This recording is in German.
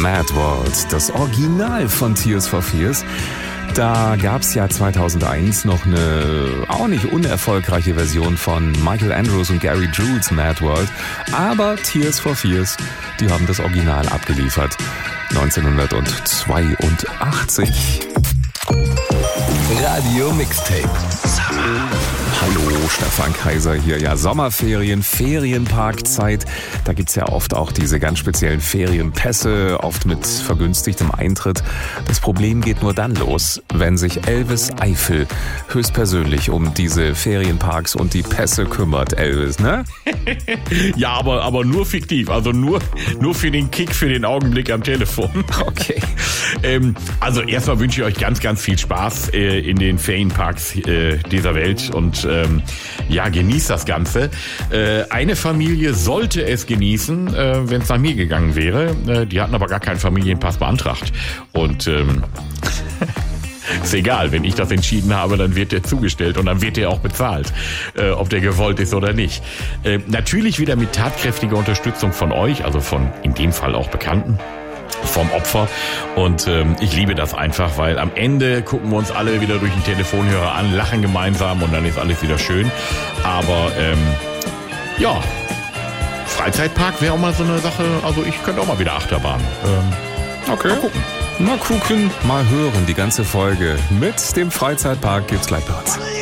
Mad World, das Original von Tears for Fears. Da gab es ja 2001 noch eine auch nicht unerfolgreiche Version von Michael Andrews und Gary Jules Mad World. Aber Tears for Fears, die haben das Original abgeliefert. 1982. Radio Mixtape. Hallo, Stefan Kaiser hier. Ja, Sommerferien, Ferienparkzeit. Da gibt's ja oft auch diese ganz speziellen Ferienpässe, oft mit vergünstigtem Eintritt. Das Problem geht nur dann los, wenn sich Elvis Eifel höchstpersönlich um diese Ferienparks und die Pässe kümmert, Elvis, ne? Ja, aber nur fiktiv, also nur für den Kick, für den Augenblick am Telefon. Okay. Also erstmal wünsche ich euch ganz, ganz viel Spaß in den Ferienparks dieser Welt und genießt das Ganze. Eine Familie sollte es genießen, wenn es nach mir gegangen wäre. Die hatten aber gar keinen Familienpass beantragt. Und ist egal, wenn ich das entschieden habe, dann wird der zugestellt und dann wird der auch bezahlt, ob der gewollt ist oder nicht. Natürlich wieder mit tatkräftiger Unterstützung von euch, also von in dem Fall auch Bekannten. Vom Opfer und ich liebe das einfach, weil am Ende gucken wir uns alle wieder durch den Telefonhörer an, lachen gemeinsam und dann ist alles wieder schön. Aber Freizeitpark wäre auch mal so eine Sache, also ich könnte auch mal wieder Achterbahn. Okay. Mal gucken, mal hören. Die ganze Folge mit dem Freizeitpark gibt's gleich bei uns.